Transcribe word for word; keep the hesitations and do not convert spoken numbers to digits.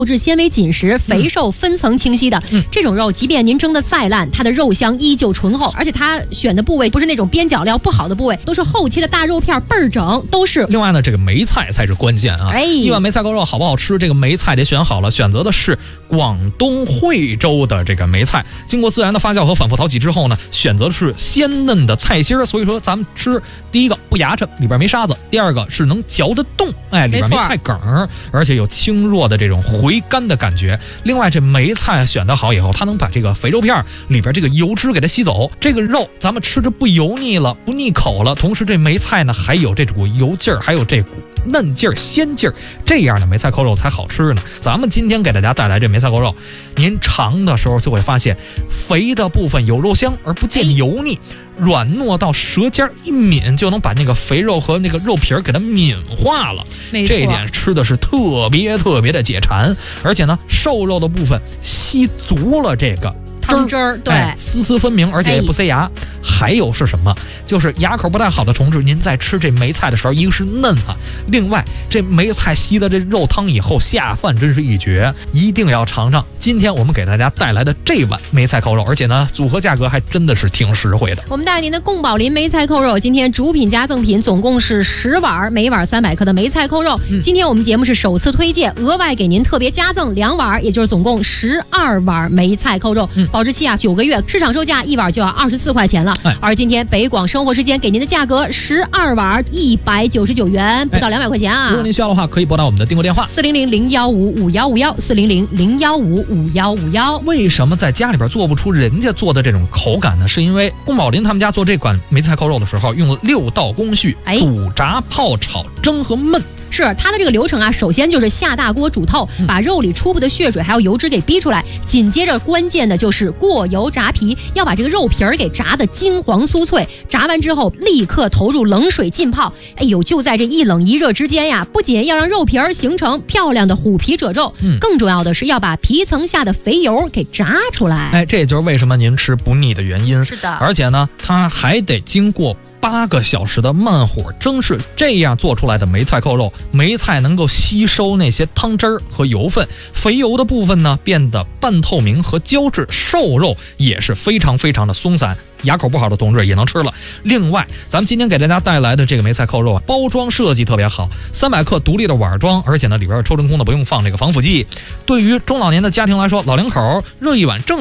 肉质纤维紧实，肥瘦分层清晰的、嗯、这种肉，即便您蒸的再烂，它的肉香依旧醇厚，而且它选的部位不是那种边角料不好的部位，都是厚切的大肉片，倍儿整，都是。 另外呢，这个梅菜才是关键啊！哎，一碗梅菜扣肉好不好吃？这个梅菜得选好了，选择的是广东惠州的这个梅菜，经过自然的发酵和反复淘洗之后呢，选择的是鲜嫩的菜心儿，所以说咱们吃第一个不牙碜，里边没沙子；第二个是能嚼得动，哎，里边没菜梗儿，而且有轻弱的这种回甘的感觉。另外，这梅菜选得好以后，它能把这个肥肉片里边这个油脂给它吸走，这个肉咱们吃着不油腻了，不腻口了。同时，这梅菜呢还有这股油劲儿，还有这股嫩劲儿、鲜劲儿，这样的梅菜扣肉才好吃呢。咱们今天给大家带来这梅菜扣肉，您尝的时候就会发现，肥的部分有肉香而不见油腻，软糯到舌尖一抿就能把那个肥肉和那个肉皮儿给它抿化了。这一点吃的是特别特别的解馋，而且呢，瘦肉的部分吸足了这个汤汁儿，对、 哎，丝丝分明，而且也不塞牙。哎、还有是什么？就是牙口不太好的同志，您在吃这梅菜的时候，一个是嫩啊，另外这梅菜吸了这肉汤以后下饭真是一绝，一定要尝尝。今天我们给大家带来的这碗梅菜扣肉，而且呢，组合价格还真的是挺实惠的。 我们带您的贡宝林梅菜扣肉，今天主品加赠品总共是十碗，每碗三百克的梅菜扣肉。嗯、今天我们节目是首次推荐，额外给您特别加赠两碗，也就是总共十二碗梅菜扣肉。嗯保质期啊九个月，市场售价一碗就要二十四块钱了。哎、而今天北广生活时间给您的价格，十二碗一百九十九元，不到两百块钱啊！ 如果您需要的话，可以拨打我们的订购电话四零零零幺五五幺五幺四零零零幺五五幺五幺。 为什么在家里边做不出人家做的这种口感呢？是因为宫保林他们家做这款梅菜扣肉的时候，用了六道工序：哎、煮、炸、泡、炒、蒸和焖。 是它的这个流程啊，首先就是下大锅煮透，把肉里初步的血水还有油脂给逼出来，紧接着关键的就是过油炸皮，要把这个肉皮儿给炸得金黄酥脆。炸完之后立刻投入冷水浸泡，哎呦，就在这一冷一热之间呀，不仅要让肉皮儿形成漂亮的虎皮褶皱，嗯，更重要的是要把皮层下的肥油给炸出来。 哎，这也就是为什么您吃不腻的原因。 是的， 而且呢，它还得经过八个小时的慢火蒸制，这样做出来的梅菜扣肉，梅菜能够吸收那些汤汁儿和油分，肥油的部分呢变得半透明和胶质，瘦肉也是非常非常的松散，牙口不好的同志也能吃了。另外，咱们今天给大家带来的这个梅菜扣肉啊，包装设计特别好，三百克独立的碗装，而且呢里边抽真空的，不用放这个防腐剂。对于中老年的家庭来说，老两口热一碗正